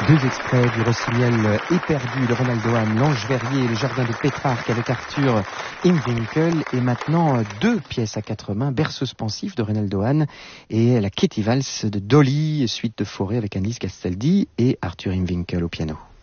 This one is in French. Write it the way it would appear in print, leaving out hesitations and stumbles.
Deux extraits du Rossignol éperdu de Ronald Owen, L'Ange Verrier et le Jardin de Pétrarque avec Arthur Imwinkel, et maintenant deux pièces à quatre mains, Berceuse pensive de Ronald Owen et la Kitty Valse de Dolly, suite de Forêt avec Annelise Castaldi et Arthur Imwinkel au piano.